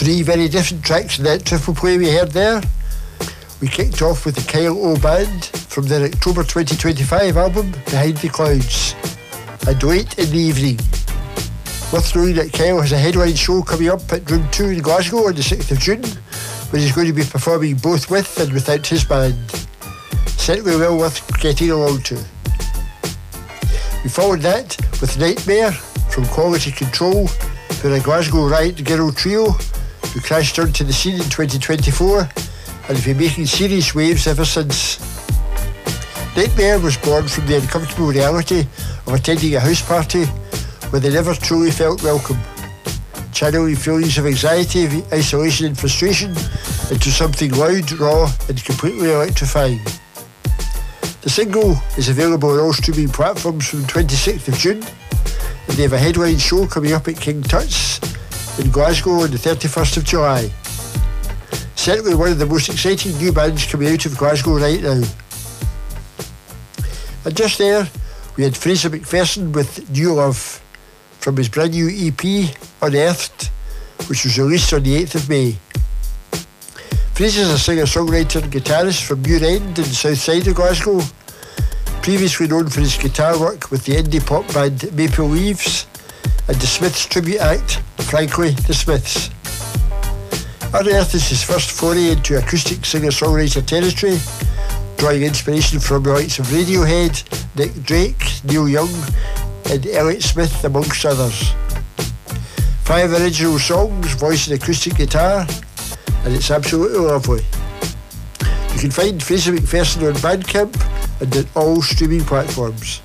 Three very different tracks in that triple play we heard there. We kicked off with the Kyle O Band from their October 2025 album Behind the Clouds, and Late in the Evening. Worth knowing that Kyle has a headline show coming up at Room 2 in Glasgow on the 6th of June, where he's going to be performing both with and without his band. Certainly well worth getting along to. We followed that with Nightmare from Quality Control, who are a Glasgow riot girl trio who crashed onto the scene in 2024 and have been making serious waves ever since. Nightmare was born from the uncomfortable reality of attending a house party where they never truly felt welcome, channeling feelings of anxiety, isolation and frustration into something loud, raw and completely electrifying. The single is available on all streaming platforms from the 26th of June, and they have a headline show coming up at King Tut's in Glasgow on the 31st of July. Certainly one of the most exciting new bands coming out of Glasgow right now. And just there, we had Fraser McPherson with New Love from his brand new EP, Unearthed, which was released on the 8th of May. Fraser's a singer-songwriter and guitarist from Muir End in the south side of Glasgow, previously known for his guitar work with the indie pop band Maple Leaves and the Smiths tribute act, Frankly the Smiths. Unearthed is his first foray into acoustic singer-songwriter territory, drawing inspiration from the likes of Radiohead, Nick Drake, Neil Young and Elliott Smith amongst others. 5 original songs, voice and acoustic guitar, and it's absolutely lovely. You can find Fraser McPherson on Bandcamp and on all streaming platforms.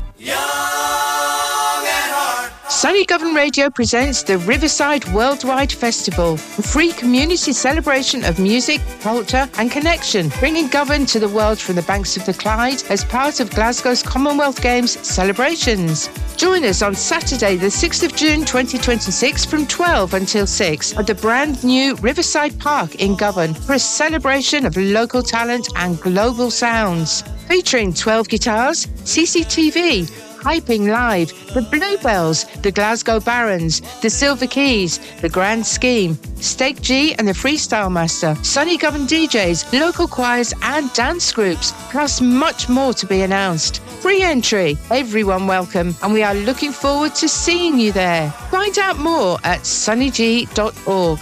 Sunny Govan Radio presents the Riverside Worldwide Festival, a free community celebration of music, culture and connection, bringing Govan to the world from the banks of the Clyde as part of Glasgow's Commonwealth Games celebrations. Join us on Saturday the 6th of June 2026 from 12 until 6 at the brand new Riverside Park in Govan for a celebration of local talent and global sounds. Featuring 12 guitars, CCTV, Hyping Live, the Bluebells, the Glasgow Barons, the Silver Keys, the Grand Scheme, Steak G and the Freestyle Master, Sunny Govan DJs, local choirs and dance groups, plus much more to be announced. Free entry, everyone welcome, and we are looking forward to seeing you there. Find out more at sunnyg.org.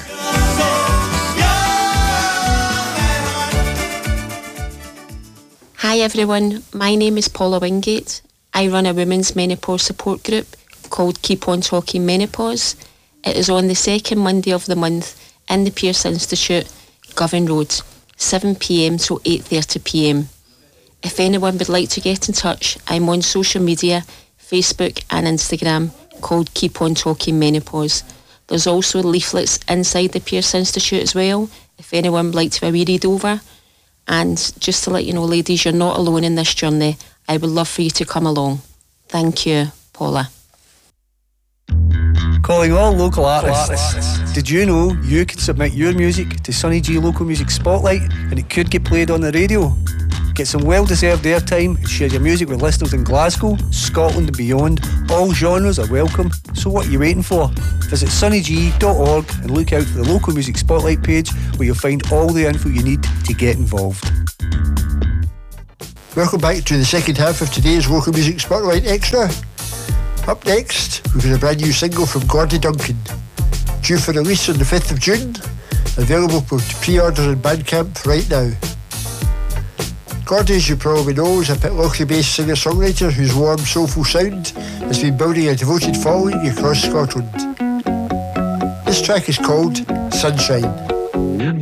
Hi everyone, my name is Paula Wingate. I run a women's menopause support group called Keep On Talking Menopause. It is on the second Monday of the month in the Pearce Institute, Govan Road, 7pm till 8:30pm. If anyone would like to get in touch, I'm on social media, Facebook and Instagram, called Keep On Talking Menopause. There's also leaflets inside the Pearce Institute as well, if anyone would like to have a wee read over. And just to let you know, ladies, you're not alone in this journey. I would love for you to come along. Thank you, Paula. Calling all local artists. Did you know you could submit your music to Sunny G Local Music Spotlight and it could get played on the radio? Get some well-deserved airtime and share your music with listeners in Glasgow, Scotland and beyond. All genres are welcome, so what are you waiting for? Visit sunnyg.org and look out for the Local Music Spotlight page where you'll find all the info you need to get involved. Welcome back to the second half of today's Local Music Spotlight Extra. Up next, we've got a brand new single from Gordie Duncan, due for release on the 5th of June, available for pre-order on Bandcamp right now. Gordie, as you probably know, is a Pitlochry-based singer-songwriter whose warm, soulful sound has been building a devoted following across Scotland. This track is called Sunshine.